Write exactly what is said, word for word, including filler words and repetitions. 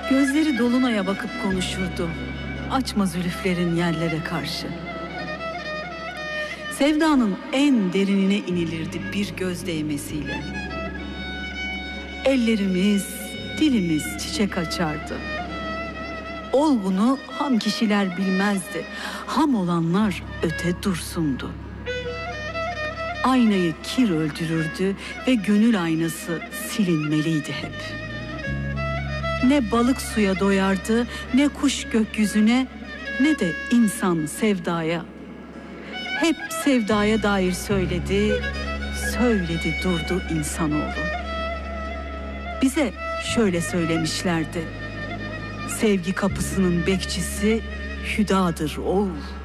Gözleri dolunaya bakıp konuşurdu, açma zülüflerin yerlere karşı. Sevdanın en derinine inilirdi bir göz değmesiyle. Ellerimiz, dilimiz çiçek açardı. Olgunu ham kişiler bilmezdi, ham olanlar öte dursundu. Aynayı kir öldürürdü ve gönül aynası silinmeliydi hep. Ne balık suya doyardı, ne kuş gökyüzüne, ne de insan sevdaya. Hep sevdaya dair söyledi, söyledi durdu insanoğlu. Bize şöyle söylemişlerdi: sevgi kapısının bekçisi hüdadır oğul.